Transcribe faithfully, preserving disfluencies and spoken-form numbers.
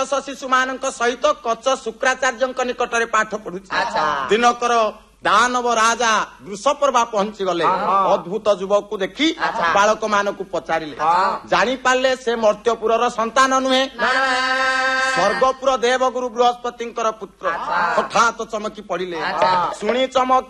ଶିଶୁ ମାନଙ୍କ ସହିତ କଚ ଶୁକ୍ରାଚାର୍ଯ୍ୟଙ୍କ ନିକଟରେ ପାଠ ପଢୁଛି। ଆଚ୍ଛା। ଦିନକର ଦାନବ ରାଜା ବୃଷପର୍ବା ପହଞ୍ଚି ଗଲେ। ଅଦ୍ଭୁତ ଯୁବକକୁ ଦେଖି ବାଳକ ମାନଙ୍କୁ ପଚାରିଲେ, ଜାଣିପାରିଲେ ସେ ମର୍ତ୍ତ୍ୟପୁରର ସନ୍ତାନ ନୁହେଁ, ସ୍ୱର୍ଗପୁର ଦେବଗୁରୁ ବୃହସ୍ପତିଙ୍କର ପୁତ୍ର। ହଠାତ୍ ଚମକି ପଡିଲେ, ଶୁଣି ଚମକି